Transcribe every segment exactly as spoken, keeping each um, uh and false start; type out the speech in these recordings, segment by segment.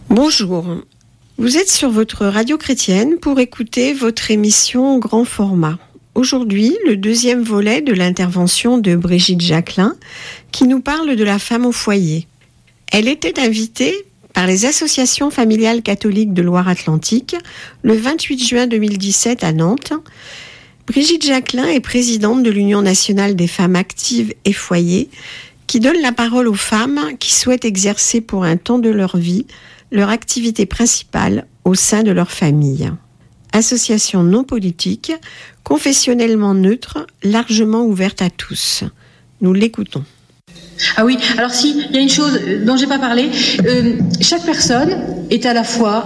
Bonjour, vous êtes sur votre radio chrétienne pour écouter votre émission Grand Format. Aujourd'hui, le deuxième volet de l'intervention de Brigitte Jacquelin qui nous parle de la femme au foyer. Elle était invitée par les associations familiales catholiques de Loire-Atlantique le vingt-huit juin deux mille dix-sept à Nantes. Brigitte Jacquelin est présidente de l'Union nationale des femmes actives et foyers qui donne la parole aux femmes qui souhaitent exercer pour un temps de leur vie leur activité principale au sein de leur famille. Association non politique, confessionnellement neutre, largement ouverte à tous. Nous l'écoutons. Ah oui, alors si, il y a une chose dont je n'ai pas parlé. Euh, chaque personne est à la fois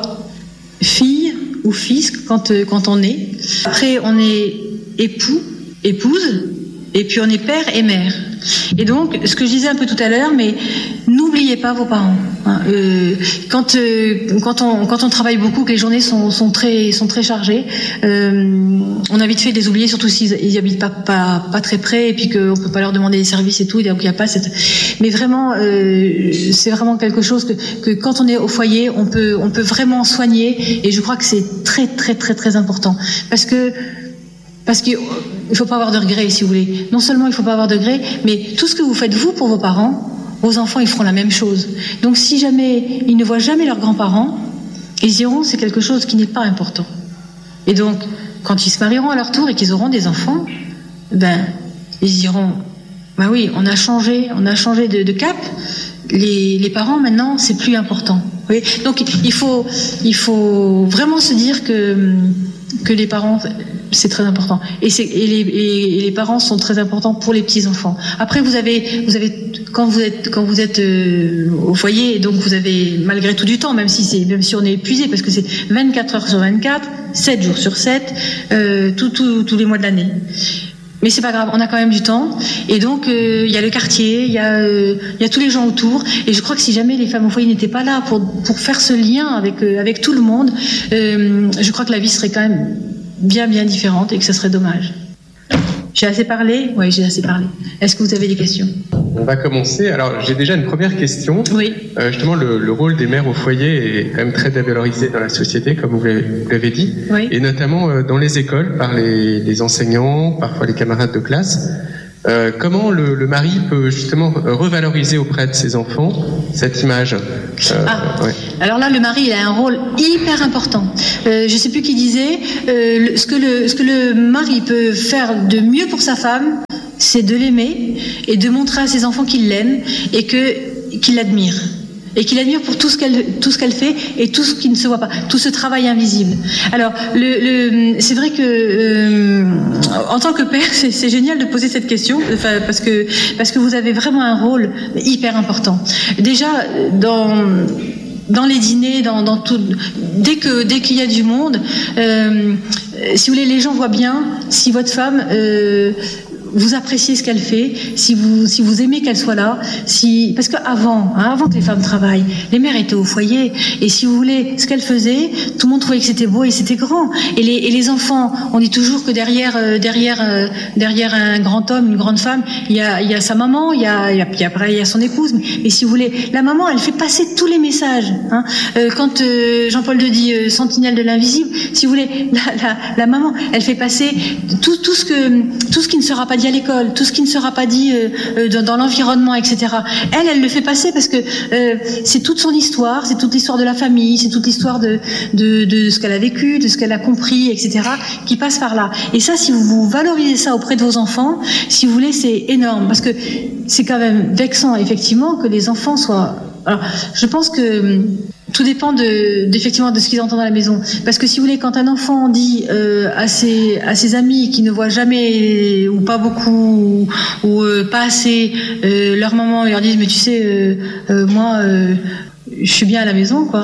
fille ou fils quand, euh, quand on est. Après, on est époux, épouse, et puis on est père et mère. Et donc, ce que je disais un peu tout à l'heure, mais n'oubliez pas vos parents. Hein. Euh, quand, euh, quand, on, quand on travaille beaucoup, que les journées sont, sont, très, sont très chargées, euh, on a vite fait de les oublier, surtout s'ils ils habitent pas, pas, pas très près, et puis qu'on ne peut pas leur demander des services et tout, donc il n'y a pas cette... Mais vraiment, euh, c'est vraiment quelque chose que, que quand on est au foyer, on peut, on peut vraiment soigner, et je crois que c'est très, très, très, très important. Parce que Parce qu'il ne faut pas avoir de regrets, si vous voulez. Non seulement il ne faut pas avoir de regrets, mais tout ce que vous faites vous pour vos parents, vos enfants, ils feront la même chose. Donc si jamais ils ne voient jamais leurs grands-parents, ils diront c'est quelque chose qui n'est pas important. Et donc, quand ils se marieront à leur tour et qu'ils auront des enfants, ben, ils diront, ben oui, on a changé, on a changé de, de cap. Les, les parents, maintenant, c'est plus important. Vous voyez ? Donc il faut, il faut vraiment se dire que, que les parents... c'est très important. Et, c'est, et, les, et les parents sont très importants pour les petits-enfants. Après, vous avez, vous avez quand vous êtes, quand vous êtes euh, au foyer, donc vous avez malgré tout du temps, même si, c'est, même si on est épuisé, parce que c'est vingt-quatre heures sur vingt-quatre, sept jours sur sept, euh, tout, tout, tous les mois de l'année. Mais c'est pas grave, on a quand même du temps. Et donc, il euh, y a le quartier, il y, euh, y a tous les gens autour. Et je crois que si jamais les femmes au foyer n'étaient pas là pour, pour faire ce lien avec, euh, avec tout le monde, euh, je crois que la vie serait quand même bien bien différente et que ce serait dommage. J'ai assez parlé ? Oui, j'ai assez parlé. Est-ce que vous avez des questions ? On va commencer. Alors, j'ai déjà une première question. Oui. Euh, justement, le, le rôle des mères au foyer est quand même très dévalorisé dans la société, comme vous l'avez, vous l'avez dit, oui. Et notamment euh, dans les écoles, par les, les enseignants, parfois les camarades de classe. Euh, comment le, le mari peut justement revaloriser auprès de ses enfants cette image euh, ah, ouais. Alors là, le mari, il a un rôle hyper important. Euh, je ne sais plus qui disait, euh, le, ce, que le, ce que le mari peut faire de mieux pour sa femme, c'est de l'aimer et de montrer à ses enfants qu'il l'aime et que, qu'il l'admire. Et qu'il admire pour tout ce qu'elle tout ce qu'elle fait et tout ce qui ne se voit pas, tout ce travail invisible. Alors, le, le c'est vrai que euh, en tant que père, c'est, c'est génial de poser cette question, enfin, parce que parce que vous avez vraiment un rôle hyper important. Déjà dans dans les dîners, dans, dans tout, dès que dès qu'il y a du monde, euh, si vous voulez, les gens voient bien si votre femme euh, vous appréciez ce qu'elle fait, si vous si vous aimez qu'elle soit là, si parce qu'avant, hein, avant que les femmes travaillent, les mères étaient au foyer et si vous voulez, ce qu'elles faisaient, tout le monde trouvait que c'était beau et c'était grand. Et les et les enfants, on dit toujours que derrière euh, derrière euh, derrière un grand homme, une grande femme, il y a il y a sa maman, il y a il y a puis après il y a son épouse. Mais, mais si vous voulez, la maman, elle fait passer tous les messages. Hein. Euh, quand euh, Jean-Paul II dit euh, sentinelle de l'invisible, si vous voulez, la, la la maman, elle fait passer tout tout ce que tout ce qui ne sera pas dit à l'école, tout ce qui ne sera pas dit euh, dans, dans l'environnement, et cetera. Elle, elle le fait passer parce que euh, c'est toute son histoire, c'est toute l'histoire de la famille, c'est toute l'histoire de, de, de ce qu'elle a vécu, de ce qu'elle a compris, et cetera, qui passe par là. Et ça, si vous valorisez ça auprès de vos enfants, si vous voulez, c'est énorme parce que c'est quand même vexant, effectivement, que les enfants soient... Alors, je pense que... Tout dépend de, d'effectivement de ce qu'ils entendent à la maison. Parce que si vous voulez, quand un enfant dit euh, à ses à ses amis qui ne voient jamais ou pas beaucoup ou, ou euh, pas assez euh, leur maman, ils leur disent mais tu sais euh, euh, moi euh, je suis bien à la maison quoi.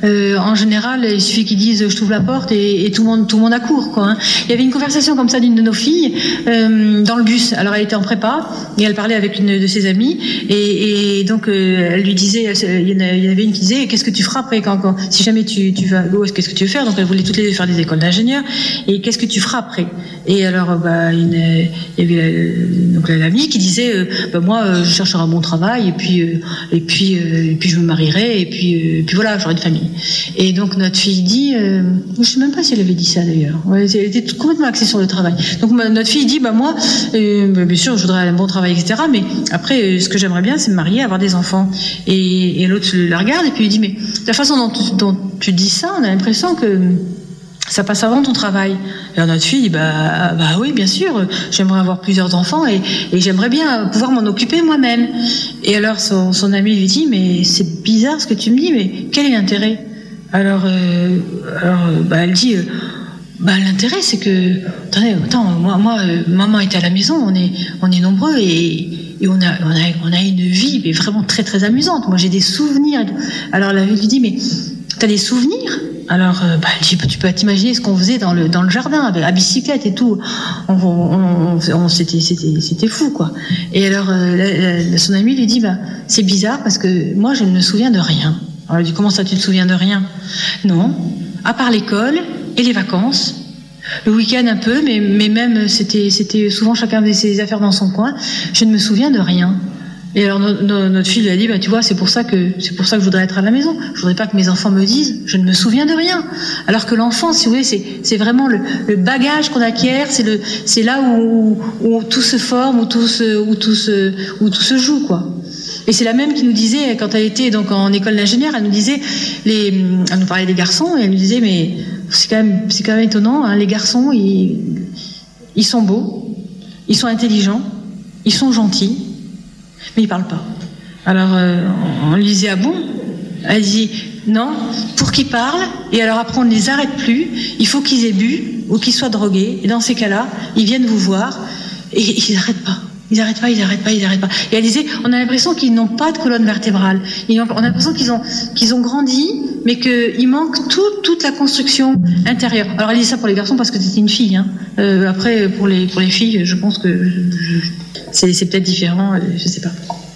euh, en général, il suffit qu'ils disent je t'ouvre la porte et, et tout le monde tout le monde accourt, quoi. Hein. Il y avait une conversation comme ça d'une de nos filles euh, dans le bus. Alors elle était en prépa et elle parlait avec une de ses amies et, et donc euh, elle lui disait, il y en avait une qui disait qu'est-ce que tu feras après quand, quand si jamais tu tu vas où est-ce qu'est-ce que tu veux faire. Donc elles voulaient toutes les deux faire des écoles d'ingénieurs et qu'est-ce que tu feras après. Et alors bah une, il y avait la, donc l'amie qui disait euh, bah moi euh, je chercherai un bon travail et puis euh, et puis euh, et puis je me marierai et puis euh, et puis voilà j'aurai une famille. Et donc notre fille dit euh, je sais même pas si elle avait dit ça d'ailleurs. Ouais, elle était complètement axée sur le travail. Donc ma, notre fille dit bah moi euh, bah, bien sûr je voudrais un bon travail et cetera. Mais après euh, ce que j'aimerais bien c'est me marier, avoir des enfants. Et, et l'autre la regarde et puis lui dit mais la façon dont tu, dont tu dis ça on a l'impression que ça passe avant ton travail. Et alors notre fille dit bah, bah oui bien sûr j'aimerais avoir plusieurs enfants et, et j'aimerais bien pouvoir m'en occuper moi-même. Et alors son, son ami lui dit mais c'est bizarre ce que tu me dis mais quel est l'intérêt. Alors, euh, alors bah, elle dit euh, bah l'intérêt c'est que attendez attends moi moi euh, maman était à la maison on est on est nombreux et Et on a, on, a, on a une vie mais vraiment très très amusante. Moi j'ai des souvenirs. Alors la vie lui dit mais t'as des souvenirs? Alors euh, bah, elle dit tu peux t'imaginer ce qu'on faisait dans le, dans le jardin avec, à bicyclette et tout. On, on, on, on, c'était, c'était, c'était fou quoi. Et alors euh, la, la, son ami lui dit bah, c'est bizarre parce que moi je ne me souviens de rien. Alors elle dit comment ça tu te souviens de rien? Non, à part l'école et les vacances. Le week-end un peu, mais, mais même c'était, c'était souvent chacun faisait ses affaires dans son coin. Je ne me souviens de rien. Et alors no, no, notre fille lui a dit, bah tu vois, c'est pour ça que c'est pour ça que je voudrais être à la maison. Je voudrais pas que mes enfants me disent, je ne me souviens de rien. Alors que l'enfant, si vous voulez, c'est, c'est vraiment le, le bagage qu'on acquiert. C'est le, c'est là où, où tout se forme, où tout se, où tout se, où tout se joue, quoi. Et c'est la même qui nous disait, quand elle était donc en école d'ingénieur, elle nous disait, les, elle nous parlait des garçons, et elle nous disait, mais c'est quand même, c'est quand même étonnant, hein, les garçons, ils, ils sont beaux, ils sont intelligents, ils sont gentils, mais ils parlent pas. Alors, euh, on lui disait, ah bon? Elle dit, non, pour qu'ils parlent, et alors après on ne les arrête plus, il faut qu'ils aient bu, ou qu'ils soient drogués, et dans ces cas-là, ils viennent vous voir, et ils n'arrêtent pas. Ils n'arrêtent pas, ils n'arrêtent pas, ils n'arrêtent pas. Et elle disait, on a l'impression qu'ils n'ont pas de colonne vertébrale. Ils ont, on a l'impression qu'ils ont, qu'ils ont grandi, mais qu'il manque tout, toute la construction intérieure. Alors elle dit ça pour les garçons parce que c'était une fille. Hein. Euh, après, pour les, pour les filles, je pense que je, je, c'est, c'est peut-être différent, je ne sais pas.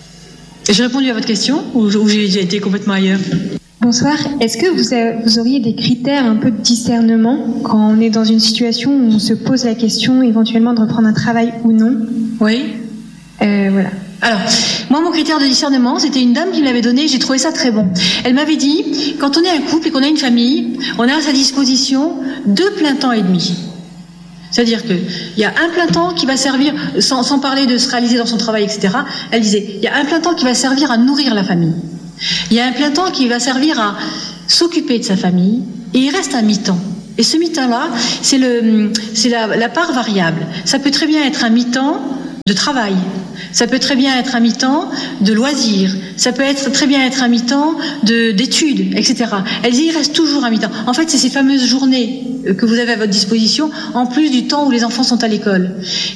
J'ai répondu à votre question ou, ou j'ai, j'ai été complètement ailleurs? Bonsoir. Est-ce que vous, avez, vous auriez des critères un peu de discernement quand on est dans une situation où on se pose la question éventuellement de reprendre un travail ou non? Oui. Euh, voilà. Alors, moi, mon critère de discernement, c'était une dame qui me l'avait donné, j'ai trouvé ça très bon. Elle m'avait dit, quand on est un couple et qu'on a une famille, on a à sa disposition deux plein temps et demi. C'est-à-dire qu'il y a un plein temps qui va servir, sans, sans parler de se réaliser dans son travail, et cetera. Elle disait, il y a un plein temps qui va servir à nourrir la famille. Il y a un plein temps qui va servir à s'occuper de sa famille, et il reste un mi-temps. Et ce mi-temps-là, c'est, le, c'est la, la part variable. Ça peut très bien être un mi-temps de travail, ça peut très bien être un mi-temps de loisirs, ça peut être très bien être un mi-temps de, d'études, et cetera. Elle dit, il reste toujours un mi-temps. En fait, c'est ces fameuses journées que vous avez à votre disposition, en plus du temps où les enfants sont à l'école.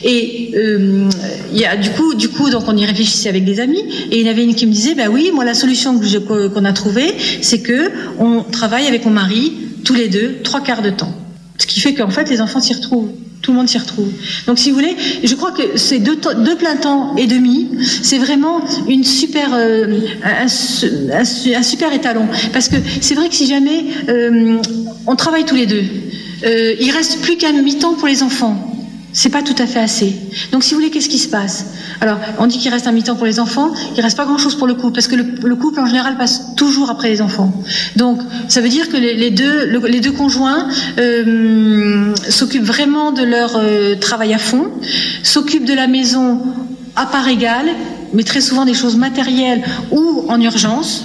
Et euh, il y a du coup, du coup, donc on y réfléchissait avec des amis, et il y en avait une qui me disait, bah oui, moi la solution que je, qu'on a trouvée, c'est que on travaille avec mon mari tous les deux trois quarts de temps, ce qui fait qu'en fait les enfants s'y retrouvent. Tout le monde s'y retrouve. Donc, si vous voulez, je crois que ces deux, deux plein temps et demi, c'est vraiment une super, euh, un, un, un super étalon. Parce que c'est vrai que si jamais euh, on travaille tous les deux, euh, il reste plus qu'un mi-temps pour les enfants. C'est pas tout à fait assez. Donc, si vous voulez, qu'est-ce qui se passe? Alors, on dit qu'il reste un mi-temps pour les enfants, il reste pas grand-chose pour le couple, parce que le, le couple, en général, passe toujours après les enfants. Donc, ça veut dire que les, les, deux, le, les deux conjoints euh, s'occupent vraiment de leur euh, travail à fond, s'occupent de la maison à part égale, mais très souvent des choses matérielles ou en urgence.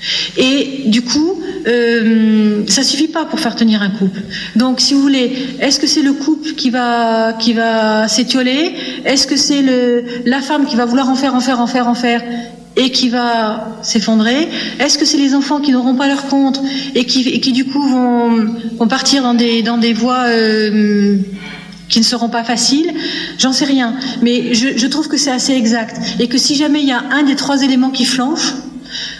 Et du coup, euh, ça suffit pas pour faire tenir un couple. Donc, si vous voulez, est-ce que c'est le couple qui va qui va s'étioler? Est-ce que c'est le la femme qui va vouloir en faire, en faire, en faire, en faire et qui va s'effondrer? Est-ce que c'est les enfants qui n'auront pas leur compte et qui et qui du coup vont vont partir dans des dans des voies euh, qui ne seront pas faciles? J'en sais rien, mais je, je trouve que c'est assez exact et que si jamais il y a un des trois éléments qui flanche,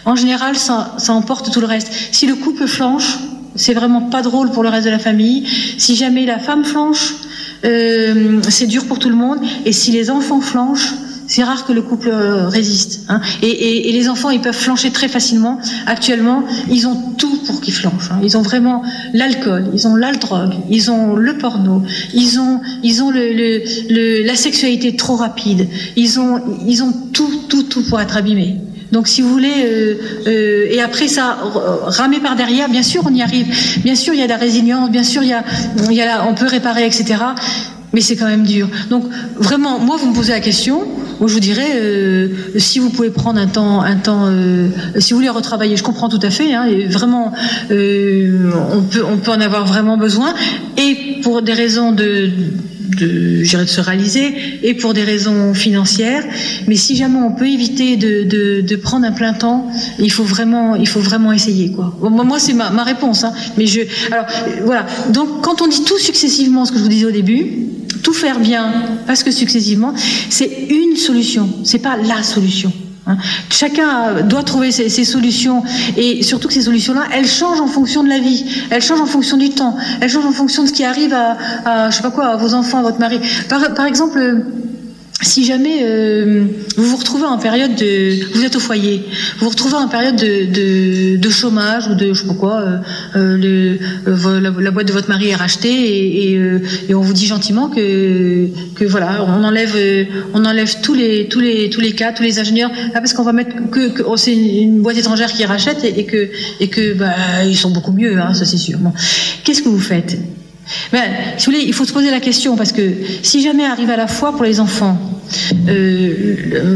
En général, ça, ça emporte tout le reste. Si le couple flanche, c'est vraiment pas drôle pour le reste de la famille. Si jamais la femme flanche, euh, c'est dur pour tout le monde. Et si les enfants flanchent, c'est rare que le couple euh, résiste. Hein. Et, et, et les enfants, ils peuvent flancher très facilement. Actuellement, ils ont tout pour qu'ils flanchent. Hein. Ils ont vraiment l'alcool, ils ont la drogue, ils ont le porno, ils ont, ils ont le, le, le, la sexualité trop rapide. Ils ont, ils ont tout, tout, tout pour être abîmés. Donc, si vous voulez, euh, euh, et après ça, ramer par derrière, bien sûr, on y arrive. Bien sûr, il y a de la résilience. Bien sûr, il y a, il y a la, on peut réparer, et cetera. Mais c'est quand même dur. Donc, vraiment, moi, vous me posez la question. Moi, je vous dirais, euh, si vous pouvez prendre un temps, un temps, euh, si vous voulez retravailler, je comprends tout à fait. Hein, et vraiment, euh, on peut, on peut en avoir vraiment besoin. Et pour des raisons de de, je dirais, de se réaliser, et pour des raisons financières. Mais si jamais on peut éviter de, de, de prendre un plein temps, il faut vraiment, il faut vraiment essayer, quoi. Moi, moi c'est ma, ma réponse. Hein. Mais je, alors, voilà. Donc, quand on dit tout successivement, ce que je vous disais au début, tout faire bien, parce que successivement, c'est une solution. C'est pas la solution. Hein. Chacun doit trouver ses, ses solutions, et surtout que ces solutions-là, elles changent en fonction de la vie, elles changent en fonction du temps, elles changent en fonction de ce qui arrive à, à je sais pas quoi, à vos enfants, à votre mari. Par, par exemple, si jamais euh, vous vous retrouvez en période de, vous êtes au foyer, vous vous retrouvez en période de, de, de chômage ou de je sais pas quoi, euh, euh, le, euh, la, la boîte de votre mari est rachetée et, et, euh, et on vous dit gentiment que que voilà, on enlève euh, on enlève tous les tous les tous les cas, tous les ingénieurs, ah, parce qu'on va mettre que, que oh, c'est une, une boîte étrangère qui rachète et, et que et que bah ils sont beaucoup mieux, hein, ça c'est sûr. Bon. Qu'est-ce que vous faites? Ben, si vous voulez, il faut se poser la question, parce que si jamais arrive à la fois pour les enfants, euh,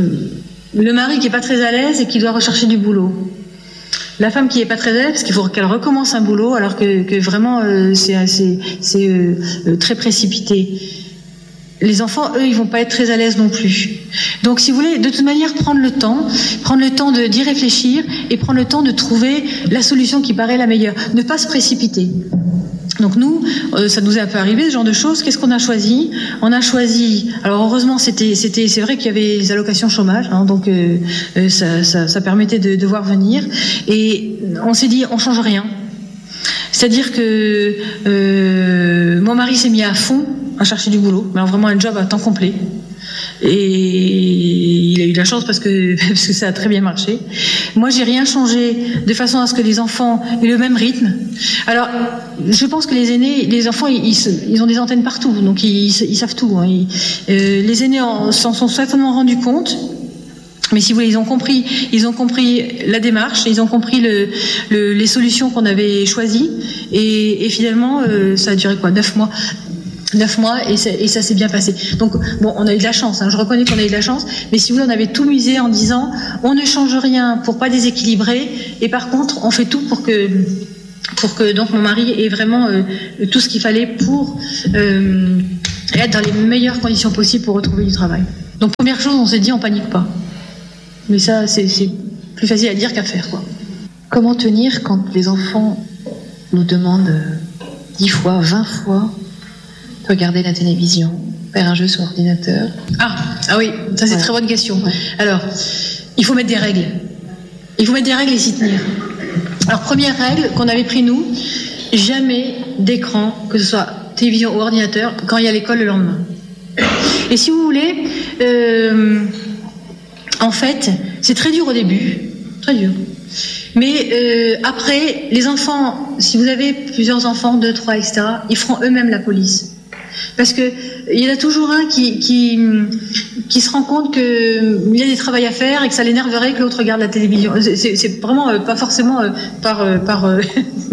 le, le mari qui est pas très à l'aise et qui doit rechercher du boulot, la femme qui est pas très à l'aise parce qu'il faut qu'elle recommence un boulot alors que, que vraiment euh, c'est, c'est, c'est euh, très précipité. Les enfants, eux, ils vont pas être très à l'aise non plus. Donc, si vous voulez, de toute manière, prendre le temps, prendre le temps de, d'y réfléchir et prendre le temps de trouver la solution qui paraît la meilleure. Ne pas se précipiter. Donc nous, euh, ça nous est un peu arrivé, ce genre de choses. Qu'est-ce qu'on a choisi? On a choisi. Alors heureusement, c'était, c'était, c'est vrai qu'il y avait les allocations chômage, hein, donc euh, euh, ça, ça, ça permettait de, de voir venir. Et on s'est dit, on change rien. C'est-à-dire que euh, mon mari s'est mis à fond à chercher du boulot, mais alors vraiment un job à temps complet. Et il a eu de la chance parce que, parce que ça a très bien marché. Moi, j'ai rien changé de façon à ce que les enfants aient le même rythme. Alors, je pense que les aînés, les enfants, ils, ils ont des antennes partout, donc ils, ils savent tout. Hein. Ils, euh, les aînés en, s'en sont certainement rendus compte. Mais si vous voulez, ils ont compris, ils ont compris la démarche, ils ont compris le, le, les solutions qu'on avait choisies. Et, et finalement, euh, ça a duré quoi, neuf mois. Neuf mois et ça, et ça s'est bien passé. Donc bon, on a eu de la chance. Hein, je reconnais qu'on a eu de la chance, mais si vous voulez, on avait tout misé en disant on ne change rien pour pas déséquilibrer, et par contre on fait tout pour que pour que donc mon mari ait vraiment euh, tout ce qu'il fallait pour euh, être dans les meilleures conditions possibles pour retrouver du travail. Donc première chose, on s'est dit on panique pas. Mais ça c'est, c'est plus facile à dire qu'à faire, quoi. Comment tenir quand les enfants nous demandent dix fois, vingt fois regarder la télévision, faire un jeu sur ordinateur? Ah, ah oui, ça c'est une ouais. très bonne question. Ouais. Alors, il faut mettre des règles. Il faut mettre des règles et s'y tenir. Alors, première règle qu'on avait pris nous, jamais d'écran, que ce soit télévision ou ordinateur, quand il y a l'école le lendemain. Et si vous voulez, euh, en fait, c'est très dur au début, très dur. Mais euh, après, les enfants, si vous avez plusieurs enfants, deux, trois, et cetera, ils feront eux-mêmes la police. Parce que il y en a toujours un qui, qui, qui se rend compte qu'il y a des travaux à faire et que ça l'énerverait que l'autre regarde la télévision. C'est, c'est vraiment euh, pas forcément euh, par, euh, par, euh,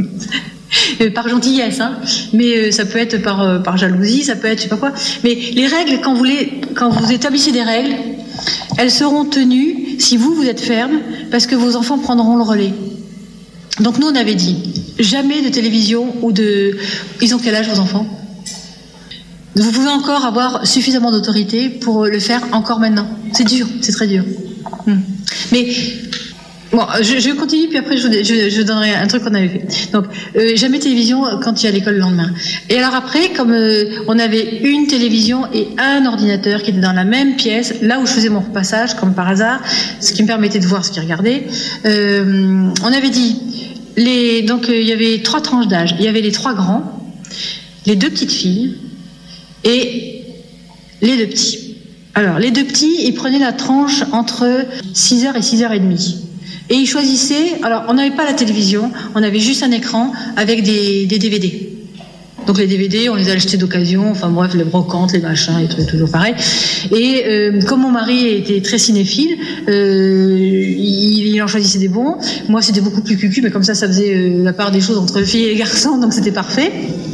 par gentillesse, hein, mais euh, ça peut être par, euh, par jalousie, ça peut être je sais pas quoi. Mais les règles, quand vous, les, quand vous établissez des règles, elles seront tenues si vous, vous êtes ferme, parce que vos enfants prendront le relais. Donc nous, on avait dit, jamais de télévision ou de... Ils ont quel âge, vos enfants ? Vous pouvez encore avoir suffisamment d'autorité pour le faire encore maintenant. C'est dur, c'est très dur. Hum. Mais Bon, je, je continue, puis après je, je, je donnerai un truc qu'on avait fait. Donc, euh, jamais télévision quand tu es à l'école le lendemain. Et alors après, comme euh, on avait une télévision et un ordinateur qui était dans la même pièce, là où je faisais mon repassage, comme par hasard, ce qui me permettait de voir ce qu'ils regardaient, euh, on avait dit, les, donc euh, il y avait trois tranches d'âge. Il y avait les trois grands, les deux petites filles et les deux petits. Alors, les deux petits, ils prenaient la tranche entre six heures et six heures trente. Et ils choisissaient, alors on n'avait pas la télévision, on avait juste un écran avec des, des D V D. Donc les D V D, on les a achetés d'occasion, enfin bref, les brocantes, les machins, les trucs toujours pareil. Et euh, comme mon mari était très cinéphile, euh, il, il en choisissait des bons. Moi c'était beaucoup plus cucu, mais comme ça, ça faisait euh, la part des choses entre filles et garçons, donc c'était parfait.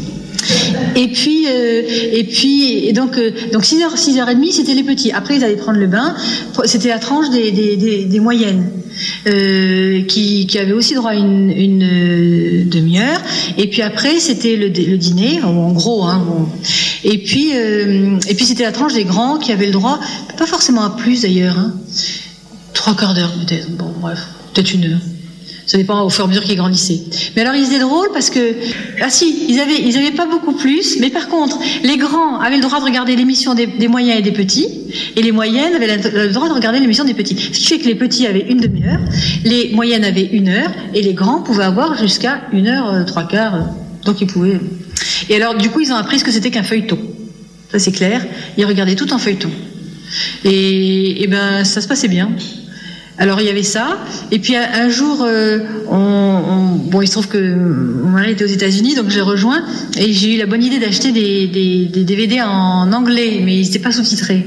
Et puis, euh, et puis, et donc, euh, donc six heures, six heures trente, c'était les petits. Après, ils allaient prendre le bain. C'était la tranche des, des, des, des moyennes, euh, qui, qui avaient aussi droit à une, une euh, demi-heure. Et puis après, c'était le, le dîner, en gros. Hein, bon. Et puis, euh, et puis, c'était la tranche des grands qui avaient le droit, pas forcément à plus d'ailleurs, hein, trois quarts d'heure peut-être. Bon, bref, peut-être une heure. Ça dépend au fur et à mesure qu'ils grandissaient. Mais alors, ils étaient drôles parce que, ah si, ils avaient, ils avaient pas beaucoup plus, mais par contre, les grands avaient le droit de regarder l'émission des, des moyens et des petits, et les moyennes avaient le droit de regarder l'émission des petits. Ce qui fait que les petits avaient une demi-heure, les moyennes avaient une heure, et les grands pouvaient avoir jusqu'à une heure, euh, trois quarts, euh, donc ils pouvaient. Et alors, du coup, ils ont appris ce que c'était qu'un feuilleton. Ça, c'est clair. Ils regardaient tout en feuilleton. Et, et ben, ça se passait bien. Alors il y avait ça, et puis un, un jour, euh, on, on, bon, il se trouve que mon mari était aux États-Unis, donc je l'ai rejoint, et j'ai eu la bonne idée d'acheter des, des, des D V D en anglais, mais ils n'étaient pas sous-titrés.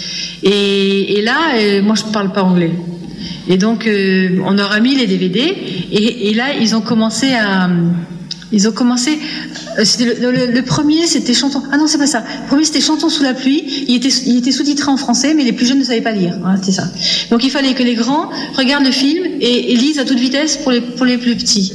Et, et là, euh, moi je ne parle pas anglais. Et donc euh, on leur a mis les D V D, et, et là ils ont commencé à... Ils ont commencé. C'était le, le, le premier, c'était chanson. Ah non, c'est pas ça. Le premier, c'était chanson sous la pluie. Il était, il était sous-titré en français, mais les plus jeunes ne savaient pas lire. Hein, c'était ça. Donc il fallait que les grands regardent le film et, et lisent à toute vitesse pour les, pour les plus petits.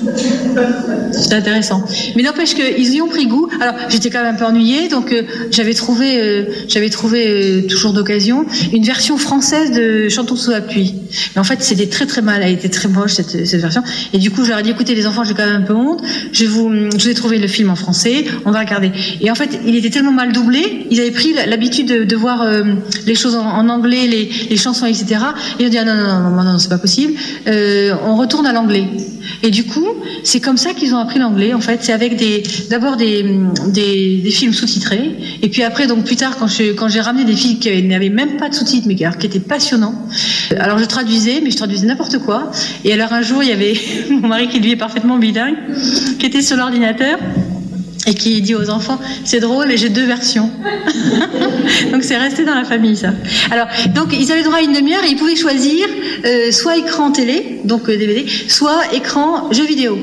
C'était intéressant. Mais n'empêche qu'ils y ont pris goût. Alors j'étais quand même un peu ennuyée, donc euh, j'avais trouvé, euh, j'avais trouvé euh, toujours d'occasion une version française de Chantons sous la pluie. Mais en fait, c'était très très mal. Elle était très moche cette, cette version. Et du coup, je leur ai dit écoutez les enfants, j'ai quand même un peu honte. Je vous, je vous ai trouvé le film en français. On va regarder. Et en fait, il était tellement mal doublé. Ils avaient pris l'habitude de, de voir euh, les choses en, en anglais, les, les chansons, et cetera. Et ils ont dit ah, non non non non non, c'est pas possible. Euh, on retourne à l'anglais. Et du coup, c'est comme ça qu'ils ont appris l'anglais. En fait, c'est avec des, d'abord des, des, des films sous-titrés, et puis après, donc plus tard, quand je, quand j'ai ramené des films qui n'avaient même pas de sous-titres, mais qui, qui étaient passionnants. Alors je traduisais, mais je traduisais n'importe quoi. Et alors un jour, il y avait mon mari qui lui est parfaitement bilingue, qui était sur l'ordinateur. Et qui dit aux enfants, c'est drôle, et j'ai deux versions. Donc c'est resté dans la famille, ça. Alors, donc ils avaient droit à une demi-heure et ils pouvaient choisir euh, soit écran télé, donc euh, D V D, soit écran jeux vidéo.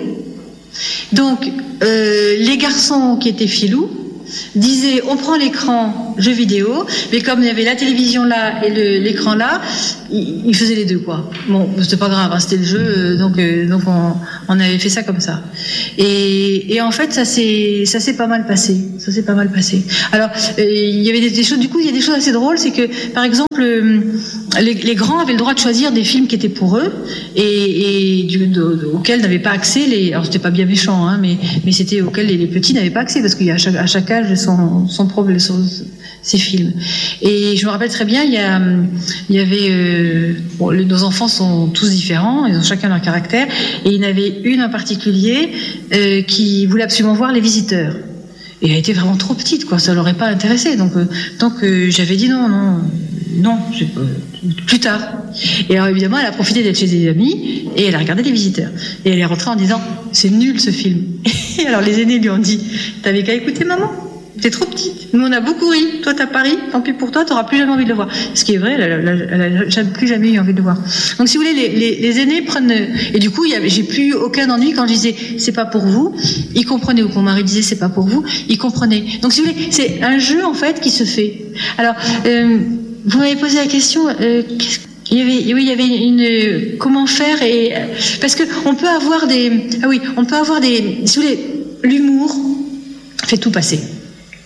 Donc euh, les garçons qui étaient filous disaient, on prend l'écran jeux vidéo, mais comme il y avait la télévision là et le, l'écran là, ils, ils faisaient les deux, quoi. Bon, c'était pas grave, hein, c'était le jeu, donc euh, donc on, on avait fait ça comme ça. Et, et en fait, ça s'est ça s'est pas mal passé, ça s'est pas mal passé. Alors, euh, il y avait des, des choses, du coup, il y a des choses assez drôles, c'est que par exemple, euh, les, les grands avaient le droit de choisir des films qui étaient pour eux et, et du, de, de, auxquels n'avaient pas accès les. Alors c'était pas bien méchant, hein, mais mais c'était auxquels les, les petits n'avaient pas accès parce qu'il y a à chaque, à chaque âge son son problème, son, ses films. Et je me rappelle très bien, il y a il y avait euh, bon, les, nos enfants sont tous différents, ils ont chacun leur caractère, et il y en avait une en particulier euh, qui voulait absolument voir Les Visiteurs. Et elle était vraiment trop petite, quoi, ça l'aurait pas intéressé. Donc, euh, donc euh, j'avais dit non, non, non, j'ai, euh, plus tard. Et alors évidemment, elle a profité d'être chez des amis et elle a regardé Les Visiteurs. Et elle est rentrée en disant, c'est nul ce film. Et alors les aînés lui ont dit, t'avais qu'à écouter maman. T'es trop petite. Nous, on a beaucoup ri. Toi, t'as pas ri. Tant pis pour toi, t'auras plus jamais envie de le voir. Ce qui est vrai, elle n'a plus jamais eu envie de le voir. Donc, si vous voulez, les, les, les aînés prennent... Et du coup, il y avait, j'ai plus aucun ennui quand je disais « c'est pas pour vous ». Ils comprenaient. Ou quand mon mari disait « c'est pas pour vous », ils comprenaient. Donc, si vous voulez, c'est un jeu, en fait, qui se fait. Alors, euh, vous m'avez posé la question... Euh, qu'est-ce Il y avait, oui, il y avait une... Comment faire et... Parce que on peut avoir des... Ah oui, on peut avoir des... Si vous voulez, l'humour fait tout passer.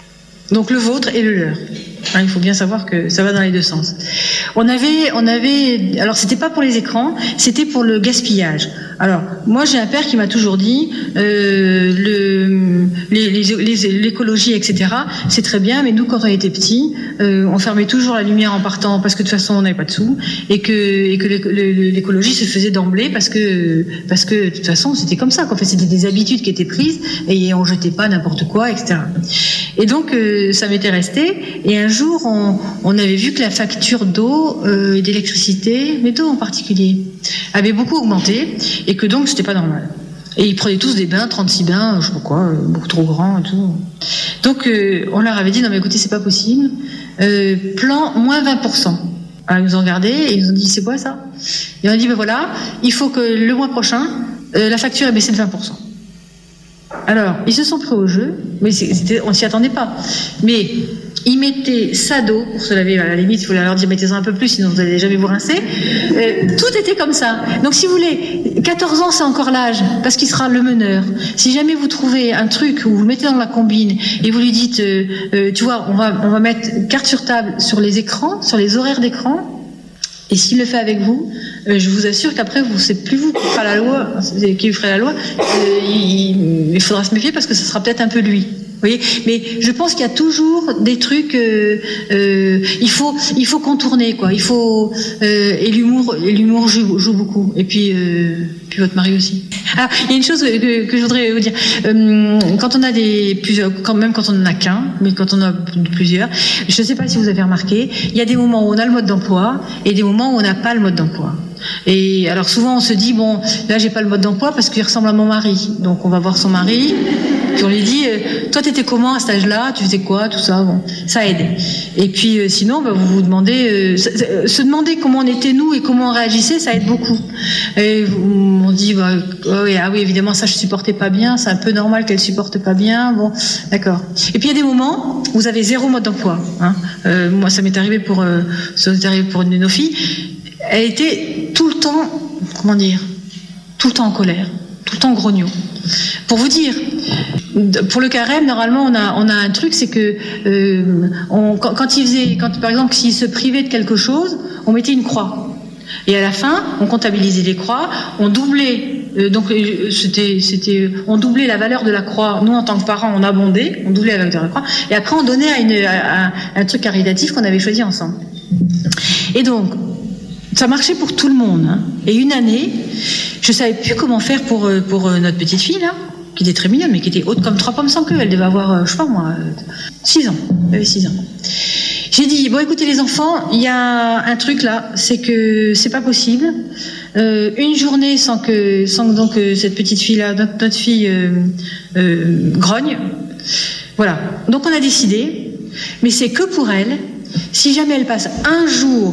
Donc le vôtre et le leur. Hein, il faut bien savoir que ça va dans les deux sens. On avait, on avait, alors c'était pas pour les écrans, c'était pour le gaspillage. Alors moi j'ai un père qui m'a toujours dit euh, le, les, les, les, l'écologie et cetera c'est très bien, mais nous quand on était petits, euh, on fermait toujours la lumière en partant parce que de toute façon on n'avait pas de sous et que et que l'écologie se faisait d'emblée parce que parce que de toute façon c'était comme ça. En fait c'était des habitudes qui étaient prises et on jetait pas n'importe quoi, et cetera. Et donc euh, ça m'était resté. Et un jour, on, on avait vu que la facture d'eau euh, et d'électricité, mais d'eau en particulier, avait beaucoup augmenté et que donc c'était pas normal. Et ils prenaient tous des bains, trente-six bains, je sais pas quoi, beaucoup trop grands et tout. Donc euh, on leur avait dit non mais écoutez c'est pas possible. Euh, plan moins vingt pour cent. Alors ils nous ont regardé et ils nous ont dit c'est quoi ça? Et on a dit ben voilà, il faut que le mois prochain euh, la facture ait baissé de vingt pour cent. Alors, ils se sont pris au jeu, mais c'était, on s'y attendait pas. Mais ils mettaient ça d'eau pour se laver, à la limite, il fallait leur dire mettez-en un peu plus, sinon vous n'allez jamais vous rincer. Euh, tout était comme ça. Donc si vous voulez, quatorze ans c'est encore l'âge, parce qu'il sera le meneur. Si jamais vous trouvez un truc où vous le mettez dans la combine et vous lui dites, euh, euh, tu vois, on va, on va mettre carte sur table sur les écrans, sur les horaires d'écran, et s'il le fait avec vous, euh, je vous assure qu'après, vous, c'est plus vous qui fera la loi, qui ferait la loi. Euh, il, il faudra se méfier parce que ce sera peut-être un peu lui. Vous voyez, mais je pense qu'il y a toujours des trucs. Euh, euh, il faut, il faut contourner quoi. Il faut euh, et l'humour, et l'humour joue, joue beaucoup. Et puis, euh, puis votre mari aussi. Ah, il y a une chose que, que je voudrais vous dire. Euh, quand on a des plusieurs, quand même quand on n'en a qu'un, mais quand on a plusieurs, je ne sais pas si vous avez remarqué, il y a des moments où on a le mode d'emploi et des moments où on n'a pas le mode d'emploi. Et alors souvent on se dit bon là j'ai pas le mode d'emploi parce qu'il ressemble à mon mari, donc on va voir son mari puis on lui dit euh, toi t'étais comment à cet âge-là, tu faisais quoi, tout ça, bon ça aide. Et puis euh, sinon bah, vous vous demandez euh, se, se demander comment on était nous et comment on réagissait, ça aide beaucoup. Et on dit bah, oh, oui, ah oui évidemment ça je supportais pas bien, c'est un peu normal qu'elle supporte pas bien, bon d'accord. Et puis il y a des moments où vous avez zéro mode d'emploi, hein. Euh, moi ça m'est arrivé pour euh, ça m'est arrivé pour une de nos filles. Elle était tout le temps, comment dire, tout le temps en colère, tout le temps grognon. Pour vous dire, pour le carême, normalement, on a, on a un truc, c'est que euh, on, quand, quand il faisait, quand par exemple, s'il se privait de quelque chose, on mettait une croix. Et à la fin, on comptabilisait les croix, on doublait. Euh, donc c'était, c'était, on doublait la valeur de la croix. Nous, en tant que parents, on abondait, on doublait la valeur de la croix. Et après, on donnait à, une, à, à un truc caritatif qu'on avait choisi ensemble. Et donc. Ça marchait pour tout le monde. Hein. Et une année, je savais plus comment faire pour, pour notre petite fille, là, qui était très mignonne, mais qui était haute comme trois pommes sans queue. Elle devait avoir, je sais pas moi, six ans. Elle avait six ans. J'ai dit, bon écoutez les enfants, il y a un truc là, c'est que c'est pas possible. Euh, une journée sans que, sans que donc, cette petite fille-là, notre, notre fille, euh, euh, grogne. Voilà. Donc on a décidé, mais c'est que pour elle, si jamais elle passe un jour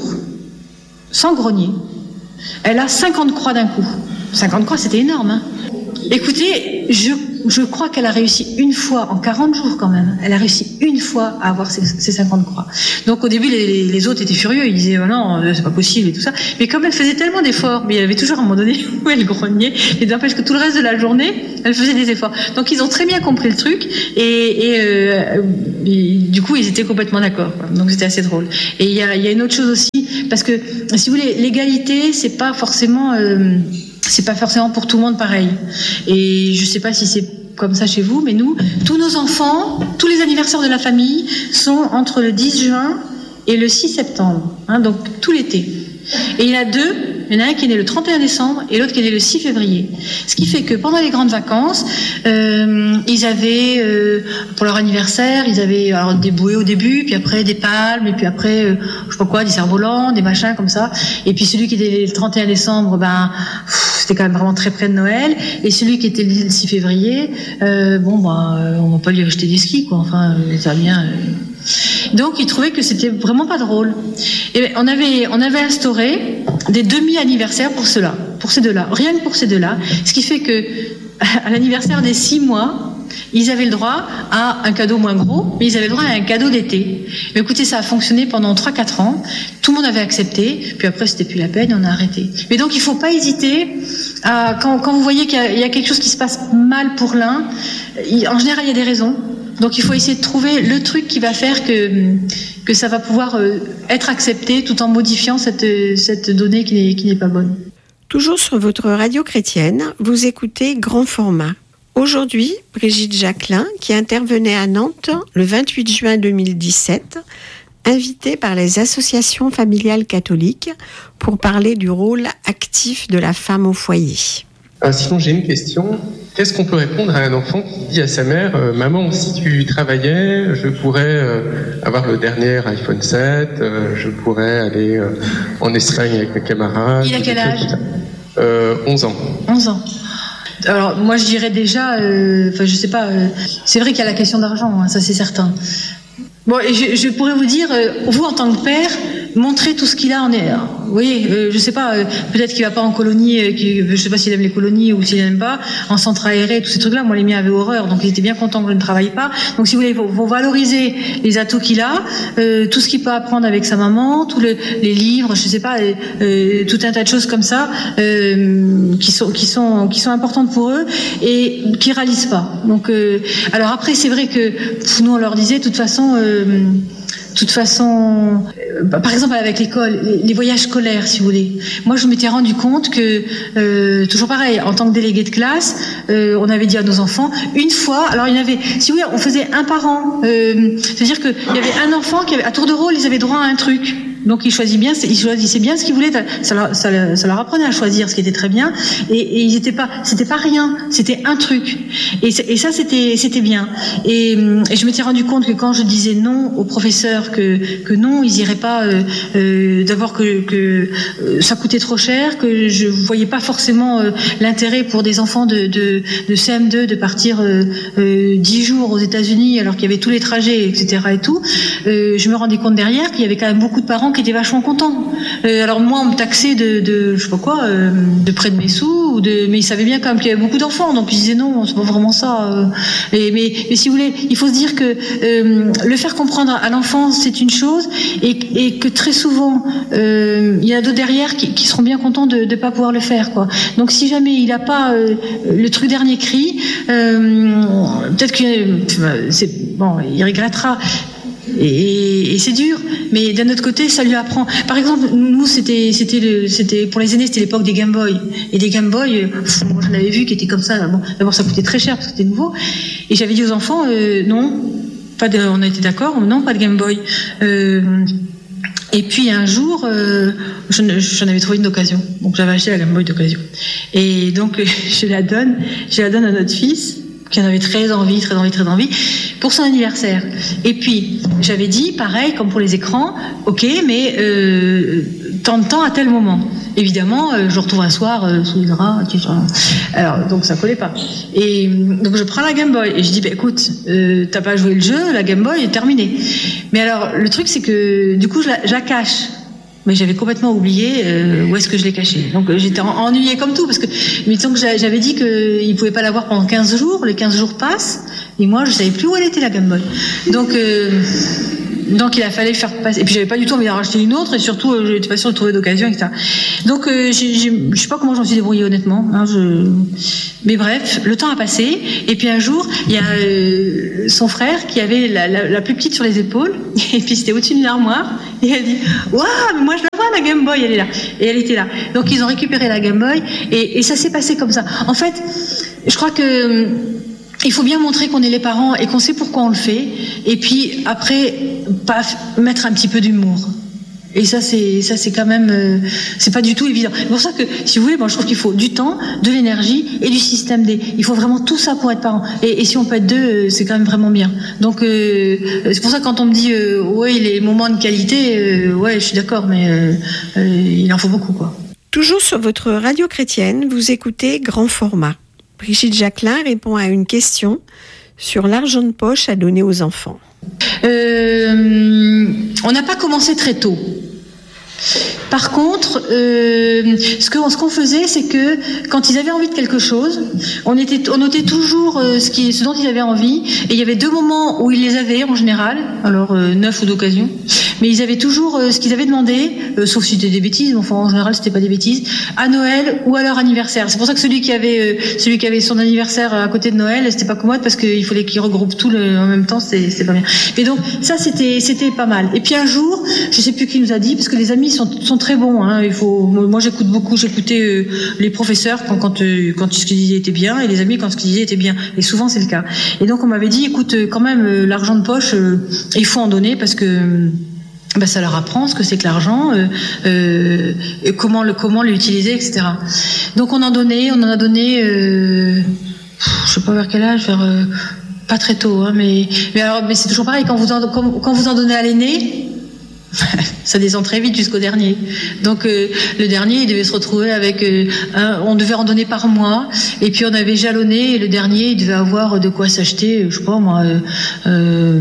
sans grogner, elle a cinquante croix d'un coup. cinquante croix, c'était énorme. Hein. Écoutez, je, je crois qu'elle a réussi une fois, en quarante jours quand même, elle a réussi une fois à avoir ces, ces cinquante croix. Donc au début, les, les autres étaient furieux, ils disaient oh non, c'est pas possible et tout ça. Mais comme elle faisait tellement d'efforts, mais il y avait toujours un moment donné où elle grognait, et n'empêche que tout le reste de la journée, elle faisait des efforts. Donc ils ont très bien compris le truc, et, et, euh, et du coup, ils étaient complètement d'accord. Quoi. Donc c'était assez drôle. Et il y a, il y a une autre chose aussi, parce que si vous voulez, l'égalité, c'est pas forcément... Euh, c'est pas forcément pour tout le monde pareil. Et je sais pas si c'est comme ça chez vous, mais nous, tous nos enfants, tous les anniversaires de la famille sont entre le dix juin et le six septembre, hein, donc tout l'été. Et il y en a deux, il y en a un qui est né le trente et un décembre et l'autre qui est né le six février. Ce qui fait que pendant les grandes vacances, euh, ils avaient, euh, pour leur anniversaire, ils avaient alors des bouées au début, puis après des palmes, et puis après, euh, je sais pas quoi, des cerfs-volants, des machins comme ça. Et puis celui qui était né le trente et un décembre, ben, pff, c'était quand même vraiment très près de Noël. Et celui qui était né le six février, euh, bon, ben, on va pas lui acheter des skis, quoi. Enfin, ça va bien. Euh, Donc, ils trouvaient que c'était vraiment pas drôle. Et on avait, on avait instauré des demi-anniversaires pour ceux-là, pour ces deux-là, rien que pour ces deux-là. Ce qui fait que, à l'anniversaire des six mois, ils avaient le droit à un cadeau moins gros, mais ils avaient le droit à un cadeau d'été. Mais écoutez, ça a fonctionné pendant trois quatre ans. Tout le monde avait accepté. Puis après, c'était plus la peine, on a arrêté. Mais donc, il faut pas hésiter à, quand, quand vous voyez qu'il y a, il y a quelque chose qui se passe mal pour l'un, il, en général, il y a des raisons. Donc il faut essayer de trouver le truc qui va faire que, que ça va pouvoir être accepté tout en modifiant cette, cette donnée qui n'est, qui n'est pas bonne. Toujours sur votre radio chrétienne, vous écoutez Grand Format. Aujourd'hui, Brigitte Jacquelin, qui intervenait à Nantes le vingt-huit juin deux mille dix-sept, invitée par les associations familiales catholiques pour parler du rôle actif de la femme au foyer. Ah, sinon, j'ai une question. Qu'est-ce qu'on peut répondre à un enfant qui dit à sa mère euh, « Maman, si tu travaillais, je pourrais euh, avoir le dernier iPhone sept, euh, je pourrais aller euh, en Espagne avec mes camarades. » Il a quel âge ? euh, onze ans. onze ans. Alors moi je dirais déjà, euh, enfin je sais pas, euh, c'est vrai qu'il y a la question d'argent, hein, ça c'est certain. Bon, et je, je pourrais vous dire, euh, vous en tant que père, montrez tout ce qu'il a en est. Vous voyez, euh, je sais pas, euh, peut-être qu'il va pas en colonie, euh, qu'il, je sais pas s'il aime les colonies ou s'il aime pas, en centre aéré, tous ces trucs-là. Moi, les miens avaient horreur, donc ils étaient bien contents que je ne travaille pas. Donc, si vous voulez, faut, faut valoriser les atouts qu'il a, euh, tout ce qu'il peut apprendre avec sa maman, tous le, les livres, je sais pas, euh, tout un tas de choses comme ça, euh, qui sont, qui sont, qui sont importantes pour eux et qui réalisent pas. Donc, euh, alors après, c'est vrai que nous on leur disait, de toute façon. Euh, De toute façon, euh, par exemple avec l'école, les, les voyages scolaires, si vous voulez. Moi, je m'étais rendu compte que, euh, toujours pareil, en tant que délégué de classe, euh, on avait dit à nos enfants, une fois, alors il y en avait, si vous voulez, on faisait un par an. Euh, c'est-à-dire qu'il y avait un enfant qui avait, à tour de rôle, ils avaient droit à un truc. Donc ils choisissaient bien, ils choisissaient bien ce qu'ils voulaient. Ça leur, ça, leur, ça leur apprenait à choisir, ce qui était très bien. Et, et ils étaient pas, c'était pas rien, c'était un truc. Et, et ça, c'était, c'était bien. Et, et je m'étais rendu compte que quand je disais non aux professeurs, que, que non, ils iraient pas. Euh, euh, d'abord que, que euh, ça coûtait trop cher, que je voyais pas forcément euh, l'intérêt pour des enfants de, de, de C M deux de partir euh, euh, dix jours aux États-Unis alors qu'il y avait tous les trajets, et cetera et tout. Euh, je me rendais compte derrière qu'il y avait quand même beaucoup de parents qui étaient vachement contents. Euh, alors moi, on me taxait de, de je sais pas quoi, euh, de près de mes sous, ou de, mais ils savaient bien quand même qu'il y avait beaucoup d'enfants, donc ils disaient non, c'est pas vraiment ça. Euh, et, mais, mais si vous voulez, il faut se dire que euh, le faire comprendre à l'enfant, c'est une chose, et, et que très souvent, euh, il y a d'autres derrière qui, qui seront bien contents de ne pas pouvoir le faire, quoi. Donc si jamais il n'a pas euh, le truc dernier cri, euh, peut-être que c'est bon, il regrettera. Et, et c'est dur, mais d'un autre côté, ça lui apprend. Par exemple, nous, c'était, c'était, le, c'était pour les aînés, c'était l'époque des Game Boy. Et des Game Boy, pff, moi j'en avais vu qui étaient comme ça. Bon, d'abord, ça coûtait très cher parce que c'était nouveau. Et j'avais dit aux enfants, euh, non, pas de, on a été d'accord, non, pas de Game Boy. Euh, et puis un jour, euh, j'en, j'en avais trouvé une d'occasion. Donc j'avais acheté la Game Boy d'occasion. Et donc je la donne, je la donne à notre fils, qui en avait très envie, très envie, très envie, pour son anniversaire. Et puis, j'avais dit, pareil, comme pour les écrans, ok, mais euh, tant de temps à tel moment. Évidemment, euh, je le retrouve un soir euh, sous les draps. Alors, donc ça collait pas. Et donc je prends la Game Boy et je dis, bah, écoute, euh, t'as pas joué le jeu, la Game Boy est terminée. Mais alors, le truc, c'est que du coup, je la, je la cache. Mais j'avais complètement oublié euh, où est-ce que je l'ai caché. Donc euh, j'étais ennuyée comme tout, parce que mais disons que j'avais dit qu'il ne pouvait pas l'avoir pendant quinze jours, les quinze jours passent, et moi je ne savais plus où elle était la Game Boy. Donc, euh, donc il a fallu faire passer, et puis j'avais pas du tout envie d'en racheter une autre, et surtout euh, je n'étais pas sûre de trouver d'occasion, et cetera. Donc euh, je ne sais pas comment j'en suis débrouillée honnêtement, hein, je... mais bref, le temps a passé, et puis un jour, il y a euh, son frère qui avait la, la, la plus petite sur les épaules, et puis c'était au-dessus d'une armoire, et elle dit « Waouh, mais moi je la vois la Game Boy, elle est là !» Et elle était là. Donc ils ont récupéré la Game Boy, et, et ça s'est passé comme ça. En fait, je crois que il faut bien montrer qu'on est les parents et qu'on sait pourquoi on le fait, et puis après, paf, mettre un petit peu d'humour. Et ça, c'est ça, c'est quand même, euh, c'est pas du tout évident. C'est pour ça que, si vous voulez, bon, je trouve qu'il faut du temps, de l'énergie et du système D. Il faut vraiment tout ça pour être parent. Et, et si on peut être deux, euh, c'est quand même vraiment bien. Donc, euh, c'est pour ça que quand on me dit, euh, ouais, les moments de qualité, euh, ouais, je suis d'accord, mais euh, euh, il en faut beaucoup, quoi. Toujours sur votre radio chrétienne, vous écoutez Grand Format. Brigitte Jacquelin répond à une question sur l'argent de poche à donner aux enfants. Euh, on n'a pas commencé très tôt. Par contre, euh, ce, que, ce qu'on faisait, c'est que quand ils avaient envie de quelque chose, on, était, on notait toujours euh, ce, qui, ce dont ils avaient envie. Et il y avait deux moments où ils les avaient en général, alors euh, neuf ou d'occasion. mais ils avaient toujours euh, ce qu'ils avaient demandé, euh, sauf si c'était des bêtises, mais enfin en général c'était pas des bêtises, à Noël ou à leur anniversaire. C'est pour ça que celui qui avait euh, celui qui avait son anniversaire à côté de Noël, c'était pas commode parce qu'il fallait qu'il regroupe tout le, en même temps, c'est c'est pas bien. Mais donc ça c'était c'était pas mal. Et puis un jour, je sais plus qui nous a dit, parce que les amis sont sont très bons. Hein, il faut, moi j'écoute beaucoup, j'écoutais euh, les professeurs quand quand euh, quand ce qu'ils disaient était bien et les amis quand ce qu'ils disaient était bien. Et souvent c'est le cas. Et donc on m'avait dit, écoute, quand même euh, l'argent de poche, euh, il faut en donner parce que euh, ben, ça leur apprend ce que c'est que l'argent, euh, euh, et comment le comment l'utiliser, et cetera. Donc on en donnait, on en a donné, euh, je sais pas vers quel âge, vers euh, pas très tôt, hein, mais mais alors mais c'est toujours pareil quand vous en quand, quand vous en donnez à l'aîné. Ça descend très vite jusqu'au dernier. Donc euh, le dernier, il devait se retrouver avec euh, un, on devait en donner par mois, et puis on avait jalonné, et le dernier, il devait avoir de quoi s'acheter, je sais pas moi, euh, euh,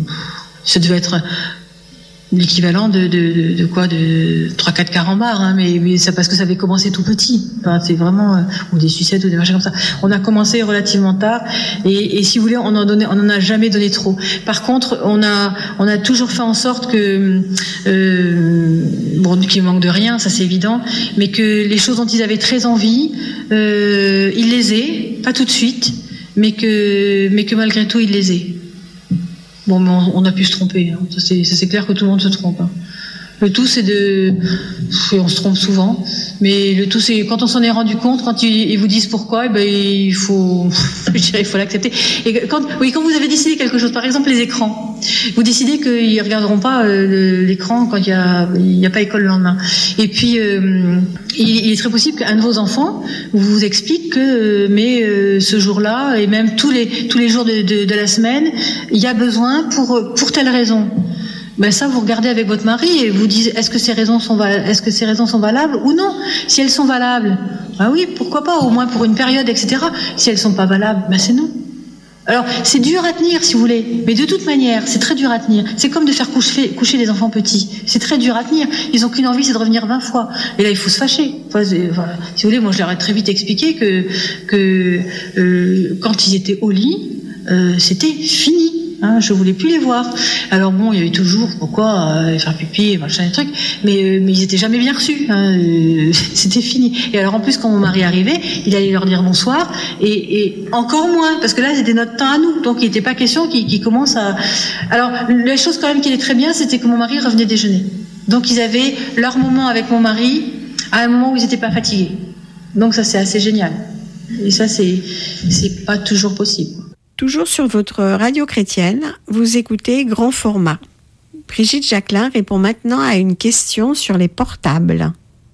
ça devait être l'équivalent de, de, de, de quoi, de trois quatre carambars, hein, mais, mais ça parce que ça avait commencé tout petit. Enfin, c'est vraiment, euh, ou des sucettes ou des machins comme ça. On a commencé relativement tard, et, et si vous voulez, on en donnait, on en a jamais donné trop. Par contre, on a, on a toujours fait en sorte que, euh, bon, qu'il manque de rien, ça c'est évident, mais que les choses dont ils avaient très envie, euh, ils les aient, pas tout de suite, mais que, mais que malgré tout ils les aient. Bon, mais on, on a pu se tromper. Hein. Ça, c'est, ça, c'est clair que tout le monde se trompe. Hein. Le tout, c'est de... On se trompe souvent. Mais le tout, c'est quand on s'en est rendu compte, quand ils, ils vous disent pourquoi, eh ben, il faut... Je dirais, il faut l'accepter. Et quand, oui, quand vous avez décidé quelque chose, par exemple les écrans, vous décidez qu'ils ne regarderont pas euh, l'écran quand il n'y a, il y a pas école le lendemain. Et puis, euh, il, il est très possible qu'un de vos enfants vous explique que euh, mais euh, ce jour-là, et même tous les, tous les jours de, de, de la semaine, il y a besoin pour, pour telle raison. Ben ça, vous regardez avec votre mari et vous dites est-ce que ces raisons sont val- est-ce que ces raisons sont valables ou non. Si elles sont valables, ben oui, pourquoi pas, au moins pour une période, et cetera. Si elles sont pas valables, ben c'est non. Alors c'est dur à tenir si vous voulez, mais de toute manière, c'est très dur à tenir. C'est comme de faire coucher, coucher les enfants petits. C'est très dur à tenir. Ils ont qu'une envie, c'est de revenir vingt fois. Et là, il faut se fâcher. Enfin, enfin, si vous voulez, moi je leur ai très vite expliqué que que euh, quand ils étaient au lit, euh, c'était fini. Hein, je voulais plus les voir. Alors bon, il y avait toujours pourquoi euh, faire pipi, machin, des trucs, mais euh, mais ils étaient jamais bien reçus. Hein, euh, c'était fini. Et alors en plus, quand mon mari arrivait, il allait leur dire bonsoir, et, et encore moins, parce que là c'était notre temps à nous, donc il n'était pas question qu'ils, qu'ils commencent à. Alors la chose quand même qui était très bien, c'était que mon mari revenait déjeuner. Donc ils avaient leur moment avec mon mari à un moment où ils n'étaient pas fatigués. Donc ça c'est assez génial. Et ça c'est c'est pas toujours possible. Toujours sur votre radio chrétienne, vous écoutez Grand Format. Brigitte Jacquelin répond maintenant à une question sur les portables.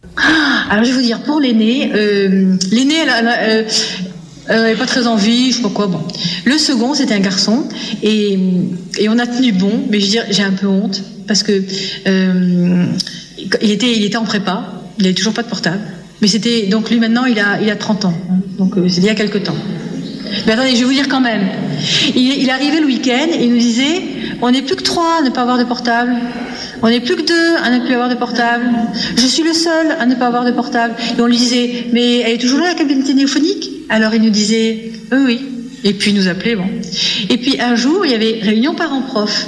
Alors je vais vous dire, pour l'aîné, euh, l'aîné, elle, elle, elle, elle n'avait pas très envie, je sais pas quoi. Bon, le second, c'était un garçon, et, et on a tenu bon, mais je veux dire, j'ai un peu honte parce que euh, il était, il était en prépa, il n'avait toujours pas de portable, mais c'était donc lui maintenant, il a, il a trente ans, donc euh, c'est il y a quelque temps. Mais attendez, je vais vous dire quand même. Il, il arrivait le week-end et il nous disait on n'est plus que trois à ne pas avoir de portable. On n'est plus que deux à ne plus avoir de portable. Je suis le seul à ne pas avoir de portable. Et on lui disait mais elle est toujours là la cabine téléphonique? Alors il nous disait oui, oui. Et puis il nous appelait, bon. Et puis un jour, il y avait réunion parents-prof.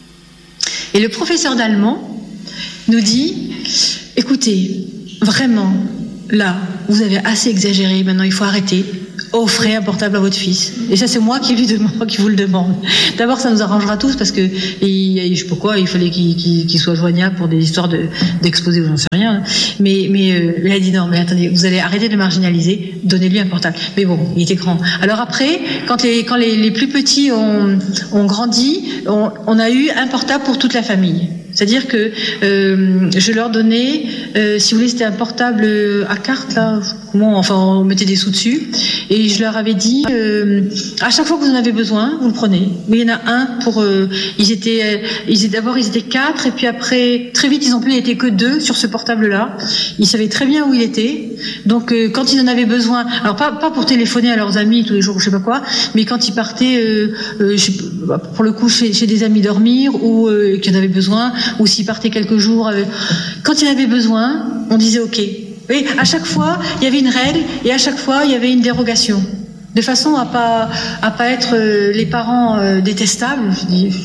Et le professeur d'allemand nous dit écoutez, vraiment, là, vous avez assez exagéré, maintenant il faut arrêter. Offrez un portable à votre fils. Et ça, c'est moi qui, lui demande, qui vous le demande. D'abord, ça nous arrangera tous parce que, et, je sais pas quoi, il fallait qu'il, qu'il, qu'il soit joignable pour des histoires de, d'exposer ou j'en sais rien. Mais, mais euh, elle a dit non, mais attendez, vous allez arrêter de le marginaliser, donnez-lui un portable. Mais bon, il était grand. Alors après, quand les, quand les, les plus petits ont, ont grandi, on, on a eu un portable pour toute la famille. C'est-à-dire que euh, je leur donnais, euh, si vous voulez, c'était un portable à carte, là, comment, enfin, on mettait des sous dessus, et je leur avais dit, euh, à chaque fois que vous en avez besoin, vous le prenez. Mais il y en a un pour, euh, ils étaient, ils étaient, d'abord ils étaient quatre, et puis après, très vite, ils ont plus été que deux sur ce portable-là. Ils savaient très bien où il était. Donc, euh, quand ils en avaient besoin, alors pas, pas pour téléphoner à leurs amis tous les jours, je sais pas quoi, mais quand ils partaient, euh, euh, je sais, pour le coup, chez, chez des amis dormir, ou euh, qu'ils en avaient besoin, ou s'ils partaient quelques jours, avec... quand il avait besoin, on disait ok. Et à chaque fois, il y avait une règle, et à chaque fois, il y avait une dérogation, de façon à pas à pas être euh, les parents euh, détestables. Je dis,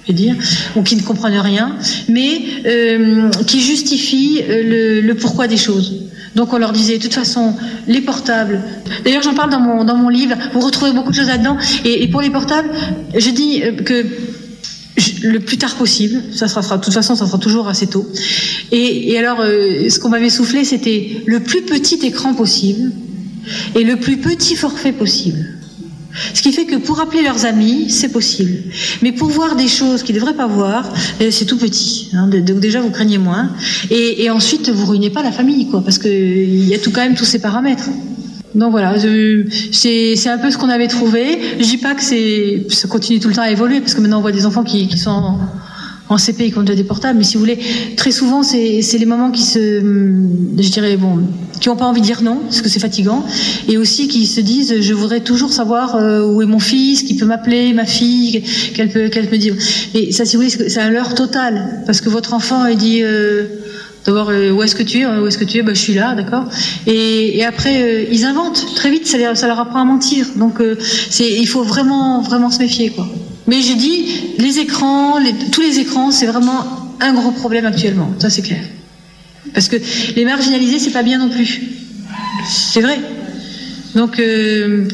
je veux dire, ou qui ne comprennent rien, mais euh, qui justifient le, le pourquoi des choses. Donc on leur disait, de toute façon, les portables. D'ailleurs, j'en parle dans mon dans mon livre. Vous retrouvez beaucoup de choses là-dedans. Et, et pour les portables, je dis que le plus tard possible. Ça sera, de toute façon, ça sera toujours assez tôt. Et, et alors, euh, ce qu'on m'avait soufflé, c'était le plus petit écran possible et le plus petit forfait possible. Ce qui fait que pour appeler leurs amis, c'est possible. Mais pour voir des choses qu'ils ne devraient pas voir, c'est tout petit. Hein, donc déjà, vous craignez moins. Et, et ensuite, vous ruinez pas la famille, quoi, parce qu'il y a tout quand même tous ces paramètres. Donc voilà, je, c'est, c'est un peu ce qu'on avait trouvé. Je dis pas que c'est, ça continue tout le temps à évoluer, parce que maintenant on voit des enfants qui, qui sont en, en C P et qui ont déjà des portables. Mais si vous voulez, très souvent, c'est, c'est les mamans qui se, je dirais, bon, qui n'ont pas envie de dire non, parce que c'est fatigant, et aussi qui se disent, je voudrais toujours savoir euh, où est mon fils, qui peut m'appeler, ma fille, qu'elle peut, qu'elle peut dire. Et ça, si vous voulez, c'est un leurre total, parce que votre enfant, il dit. Euh, D'abord, euh, où est-ce que tu es Où est-ce que tu es Ben, je suis là, d'accord. Et, et après, euh, ils inventent très vite. Ça, ça leur apprend à mentir. Donc, euh, c'est, il faut vraiment, vraiment se méfier, quoi. Mais je dis, les écrans, les, tous les écrans, c'est vraiment un gros problème actuellement. Ça, c'est clair. Parce que les marginalisés, c'est pas bien non plus. C'est vrai. Donc, euh,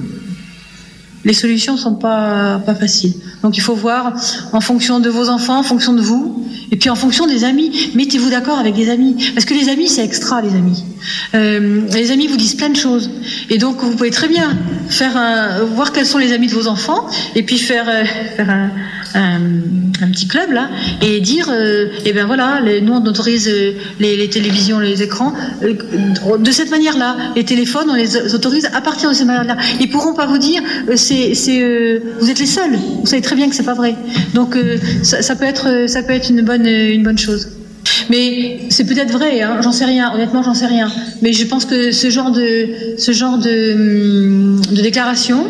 les solutions sont pas pas faciles. Donc, il faut voir en fonction de vos enfants, en fonction de vous. Et puis en fonction des amis, mettez-vous d'accord avec des amis. Parce que les amis, c'est extra, les amis. Euh, les amis vous disent plein de choses. Et donc, vous pouvez très bien faire un, voir quels sont les amis de vos enfants, et puis faire, euh, faire un, un, un petit club, là, et dire, euh, eh ben voilà, les, nous, on autorise les, les télévisions, les écrans, euh, de cette manière-là. Les téléphones, on les autorise à partir de cette manière-là. Ils pourront pas vous dire, euh, c'est, c'est, euh, vous êtes les seuls. Vous savez très bien que c'est pas vrai. Donc, euh, ça, ça peut être, ça peut être une bonne une bonne chose. Mais c'est peut-être vrai, hein, j'en sais rien, honnêtement j'en sais rien. Mais je pense que ce genre de ce genre de, de déclaration,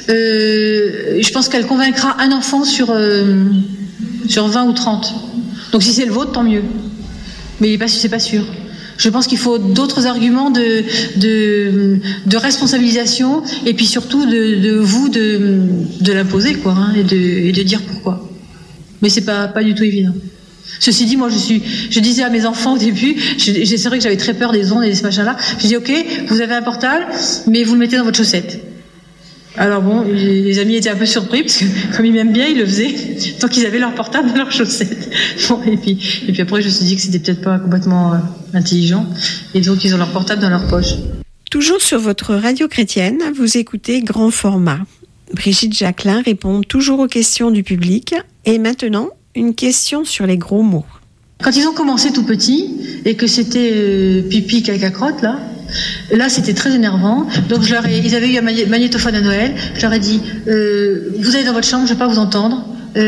euh, je pense qu'elle convaincra un enfant sur, euh, sur vingt ou trente. Donc si c'est le vôtre, tant mieux. Mais c'est pas sûr. Je pense qu'il faut d'autres arguments de, de, de responsabilisation, et puis surtout de, de vous de, de l'imposer, quoi, hein, et, de, et de dire pourquoi. Mais c'est pas, pas du tout évident. Ceci dit, moi, je suis, je disais à mes enfants au début, je, c'est vrai que j'avais très peur des ondes et de ce machin-là. Je dis, ok, vous avez un portable, mais vous le mettez dans votre chaussette. Alors bon, les amis étaient un peu surpris, parce que comme ils m'aiment bien, ils le faisaient, tant qu'ils avaient leur portable dans leur chaussette. Bon, et puis, et puis après, je me suis dit que c'était peut-être pas complètement euh, intelligent, et donc ils ont leur portable dans leur poche. Toujours sur votre radio chrétienne, vous écoutez Grand Format. Brigitte Jacquelin répond toujours aux questions du public, et maintenant, une question sur les gros mots. Quand ils ont commencé tout petits, et que c'était euh, pipi, caca, crotte, là, là c'était très énervant. Donc je leur ai, ils avaient eu un magnétophone à Noël, je leur ai dit, euh, vous allez dans votre chambre, je ne vais pas vous entendre,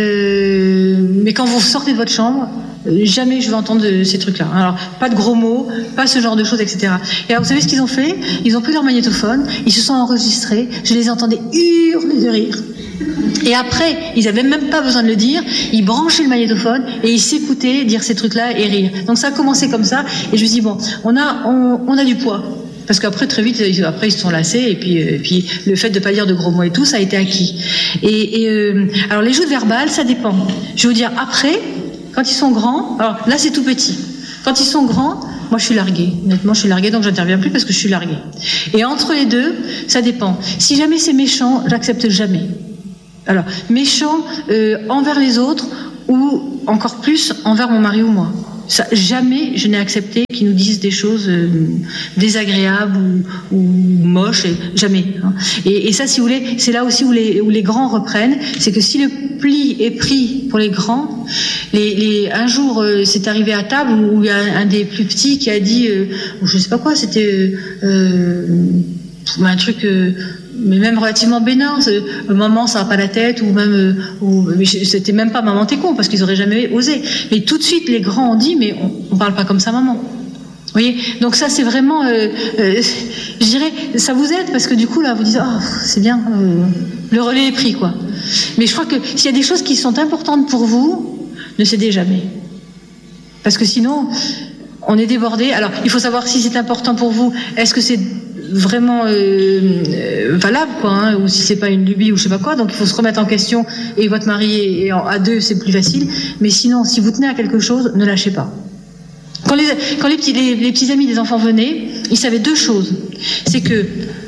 euh, mais quand vous sortez de votre chambre, euh, jamais je vais entendre de, ces trucs-là. Alors, pas de gros mots, pas ce genre de choses, et cetera. Et alors, vous savez ce qu'ils ont fait ? Ils ont pris leur magnétophone, ils se sont enregistrés, je les entendais hurler de rire. Et après, ils n'avaient même pas besoin de le dire, ils branchaient le magnétophone et ils s'écoutaient dire ces trucs-là et rire. Donc ça a commencé comme ça, et je me suis dit, bon, on a, on, on a du poids. Parce qu'après, très vite, après, ils se sont lassés, et puis, et puis le fait de ne pas dire de gros mots et tout, ça a été acquis. Et, et euh, alors, les joutes verbales, ça dépend. Je vais vous dire, après, quand ils sont grands, alors là, c'est tout petit. Quand ils sont grands, moi, je suis larguée. Honnêtement, je suis larguée, donc j'interviens plus parce que je suis larguée. Et entre les deux, ça dépend. Si jamais c'est méchant, j'accepte jamais. Alors, méchant euh, envers les autres, ou encore plus envers mon mari ou moi. Ça, jamais je n'ai accepté qu'ils nous disent des choses euh, désagréables ou, ou moches, et, jamais. Hein. Et, et ça, si vous voulez, c'est là aussi où les, où les grands reprennent, c'est que si le pli est pris pour les grands, les, les, un jour, euh, c'est arrivé à table où il y a un, un des plus petits qui a dit, euh, je sais pas quoi, c'était euh, euh, un truc... Euh, mais même relativement bénin, maman ça va pas la tête, ou même euh, ou, mais c'était même pas maman t'es con, parce qu'ils auraient jamais osé. Mais tout de suite les grands ont dit, mais on, on parle pas comme ça maman. Vous voyez, donc ça c'est vraiment, euh, euh, je dirais, ça vous aide, parce que du coup là vous dites, oh c'est bien, euh, le relais est pris, quoi. Mais je crois que s'il y a des choses qui sont importantes pour vous, ne cédez jamais, parce que sinon on est débordé. Alors il faut savoir si c'est important pour vous. Est-ce que c'est vraiment euh, valable, quoi, hein, ou si c'est pas une lubie ou je sais pas quoi. Donc il faut se remettre en question. Et votre mari est en, à deux, c'est plus facile. Mais sinon, si vous tenez à quelque chose, ne lâchez pas. Quand les, quand les petits, les, les petits amis des enfants venaient, ils savaient deux choses. C'est que